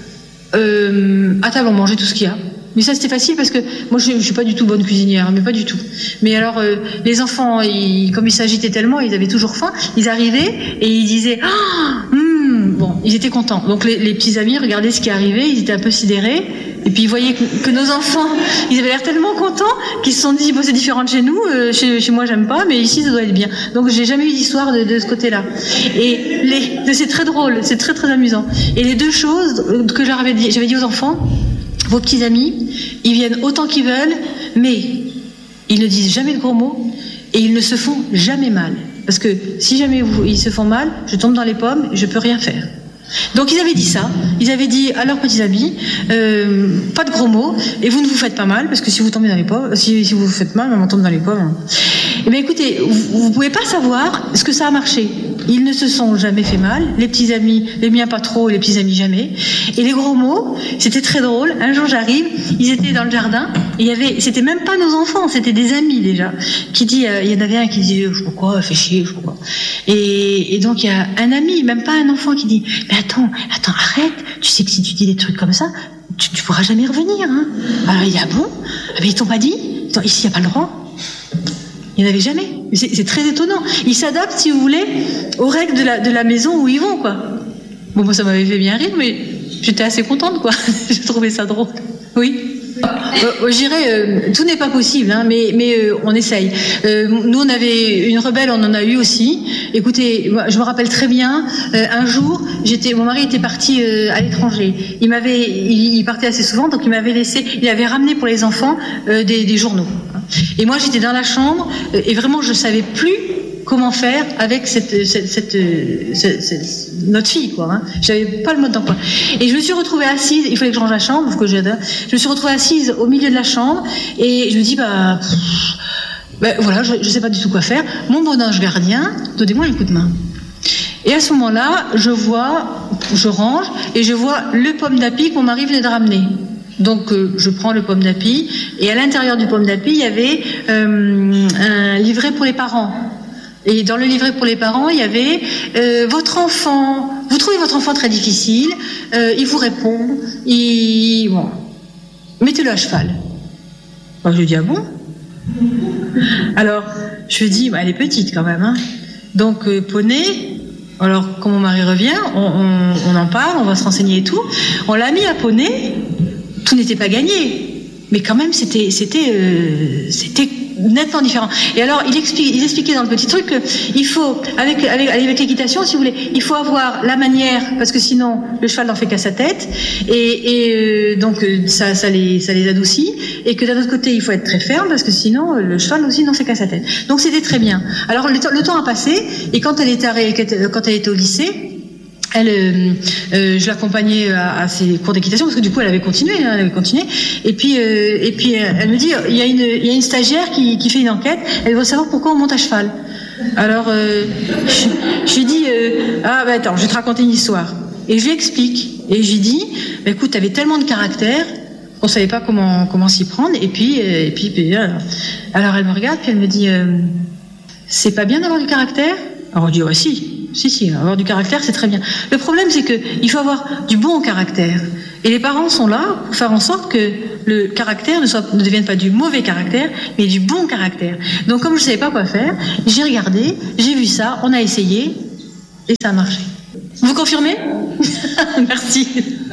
euh, à table on mangeait tout ce qu'il y a. Mais ça c'était facile parce que moi je, je suis pas du tout bonne cuisinière, mais pas du tout. Mais alors euh, les enfants, ils, comme ils s'agitaient tellement, ils avaient toujours faim. Ils arrivaient et ils disaient ah, hum, bon, ils étaient contents. Donc les, les petits amis regardaient ce qui arrivait, ils étaient un peu sidérés. Et puis ils voyaient que, que nos enfants, ils avaient l'air tellement contents qu'ils se sont dit bon, c'est différent de chez nous. Euh, chez, chez moi j'aime pas, mais ici ça doit être bien. Donc j'ai jamais eu d'histoire de, de ce côté-là. Et les, c'est très drôle, c'est très très amusant. Et les deux choses que j'avais dit, j'avais dit aux enfants. Vos petits amis, ils viennent autant qu'ils veulent, mais ils ne disent jamais de gros mots et ils ne se font jamais mal. Parce que si jamais vous, ils se font mal, je tombe dans les pommes et je peux rien faire. Donc ils avaient dit ça, ils avaient dit à leurs petits amis, euh, pas de gros mots, et vous ne vous faites pas mal, parce que si vous tombez dans les pommes, si, si vous vous faites mal, on tombe dans les pommes. Eh bien écoutez, vous ne pouvez pas savoir ce que ça a marché. Ils ne se sont jamais fait mal, les petits amis, les miens pas trop, les petits amis jamais. Et les gros mots, c'était très drôle. Un jour j'arrive, ils étaient dans le jardin, et il y avait, c'était même pas nos enfants, c'était des amis déjà. Qui dit, euh, il y en avait un qui dit, je sais pas quoi, fait chier, je sais pas quoi. Et, et donc il y a un ami, même pas un enfant, qui dit, mais attends, attends, arrête. Tu sais que si tu dis des trucs comme ça, tu, tu pourras jamais revenir. Hein. Alors il dit, ah bon? Ah, mais ils t'ont pas dit? Ici il y a pas le droit. Il n'y en avait jamais. C'est, c'est très étonnant. Ils s'adaptent, si vous voulez, aux règles de la, de la maison où ils vont, quoi. Bon, moi, ça m'avait fait bien rire, mais j'étais assez contente, quoi. J'ai trouvé ça drôle. Oui. Euh, je dirais, euh, tout n'est pas possible, hein, mais, mais euh, on essaye. Euh, nous, on avait une rebelle, on en a eu aussi. Écoutez, moi, je me rappelle très bien, euh, un jour, j'étais, mon mari était parti euh, à l'étranger. Il m'avait, il, il partait assez souvent, donc il m'avait laissé, il avait ramené pour les enfants euh, des, des journaux. Et moi, j'étais dans la chambre, euh, et vraiment, je savais plus comment faire avec cette, cette, cette, cette, cette notre fille, quoi. Hein. J'avais pas le mode d'emploi. Et je me suis retrouvée assise. Il fallait que je range la chambre, parce que j'adore. Je me suis retrouvée assise au milieu de la chambre, et je me dis bah, pff, ben voilà, je, je sais pas du tout quoi faire. Mon bon ange gardien, donnez-moi un coup de main. Et à ce moment-là, je vois, je range, et je vois le pomme d'api que mon mari venait de ramener. Donc euh, je prends le pomme d'api, et à l'intérieur du pomme d'api, il y avait euh, un livret pour les parents. Et dans le livret pour les parents, il y avait euh, votre enfant, vous trouvez votre enfant très difficile, euh, il vous répond, il... bon, mettez-le à cheval. Moi, je lui dis, ah bon? Alors, je lui dis, bah, elle est petite quand même, hein. Donc, euh, poney, alors quand mon mari revient, on, on, on en parle, on va se renseigner et tout. On l'a mis à poney, tout n'était pas gagné, mais quand même, c'était, c'était, euh, c'était nettement différent. Et alors, il explique, il expliquait dans le petit truc qu'il faut, avec, avec, avec l'équitation, si vous voulez, il faut avoir la manière, parce que sinon, le cheval n'en fait qu'à sa tête, et, et euh, donc ça, ça, les, ça les adoucit, et que d'un autre côté, il faut être très ferme, parce que sinon, le cheval aussi n'en fait qu'à sa tête. Donc c'était très bien. Alors, le, le temps a passé, et quand elle était, quand elle était au lycée, Elle, euh, euh, je l'accompagnais à, à ses cours d'équitation parce que du coup elle avait continué, hein, elle avait continué. Et puis, euh, et puis elle me dit, il y a une, il y a une stagiaire qui, qui fait une enquête. Elle veut savoir pourquoi on monte à cheval. Alors, euh, je, je lui dis, euh, ah ben attends, je vais te raconter une histoire. Et je lui explique. Et je lui dis, bah, écoute, t'avais tellement de caractère, on savait pas comment comment s'y prendre. Et puis, euh, et puis, puis alors, alors elle me regarde, puis elle me dit, euh, c'est pas bien d'avoir du caractère? Alors je dis, ouais, si. Si, si, avoir du caractère, c'est très bien. Le problème, c'est qu'il faut avoir du bon caractère. Et les parents sont là pour faire en sorte que le caractère ne, soit, ne devienne pas du mauvais caractère, mais du bon caractère. Donc, comme je ne savais pas quoi faire, j'ai regardé, j'ai vu ça, on a essayé, et ça a marché. Vous confirmez? Merci.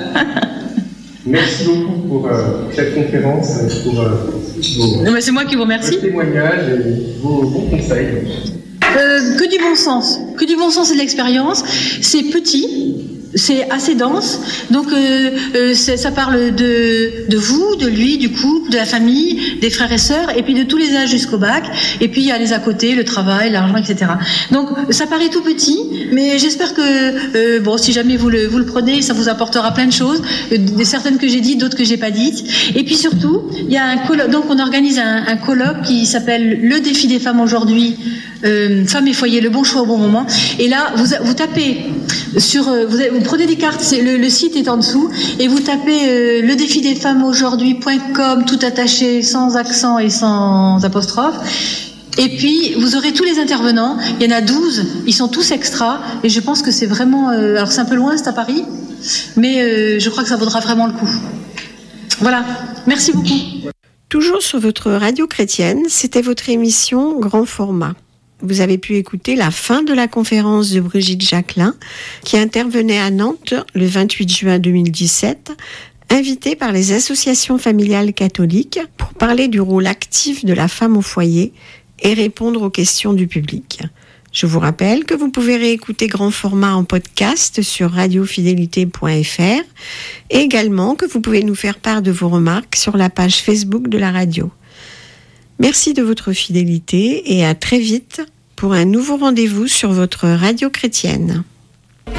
Merci beaucoup pour euh, cette conférence, pour euh, vos, c'est moi qui vous remercie. Vos témoignages et vos bons conseils. Euh, que du bon sens, que du bon sens et de l'expérience. C'est petit, c'est assez dense, donc euh, euh, ça parle de, de vous, de lui, du couple, de la famille, des frères et sœurs, et puis de tous les âges jusqu'au bac, et puis il y a les à côté, le travail, l'argent, et cetera. Donc ça paraît tout petit, mais j'espère que, euh, bon, si jamais vous le, vous le prenez, ça vous apportera plein de choses, euh, certaines que j'ai dites, d'autres que j'ai pas dites. Et puis surtout, il y a un colloque, donc on organise un, un colloque qui s'appelle Le défi des femmes aujourd'hui, euh, Femmes et foyer, le bon choix au bon moment. Et là, vous, vous tapez sur, euh, vous, vous prenez des cartes, c'est, le, le site est en dessous, et vous tapez euh, le défi des femmes aujourd'hui point com, tout attaché, sans accent et sans apostrophe. Et puis, vous aurez tous les intervenants. Il y en a douze. Ils sont tous extra. Et je pense que c'est vraiment... Euh, alors, c'est un peu loin, c'est à Paris. Mais euh, je crois que ça vaudra vraiment le coup. Voilà. Merci beaucoup. Toujours sur votre radio chrétienne, c'était votre émission Grand Format. Vous avez pu écouter la fin de la conférence de Brigitte Jacquelin, qui intervenait à Nantes le vingt-huit juin deux mille dix-sept, invitée par les associations familiales catholiques pour parler du rôle actif de la femme au foyer et répondre aux questions du public. Je vous rappelle que vous pouvez réécouter Grand Format en podcast sur radio fidélité point f r et également que vous pouvez nous faire part de vos remarques sur la page Facebook de la radio. Merci de votre fidélité et à très vite pour un nouveau rendez-vous sur votre radio chrétienne.